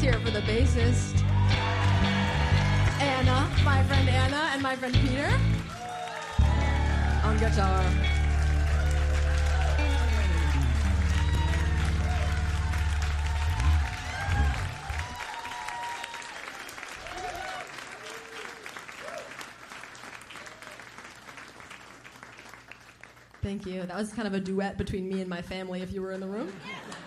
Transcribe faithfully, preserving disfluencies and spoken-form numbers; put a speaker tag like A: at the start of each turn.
A: hear it for the bassist. Anna, my friend Anna, and my friend Peter on guitar. Thank you. That was kind of a duet between me and my family if you were in the room.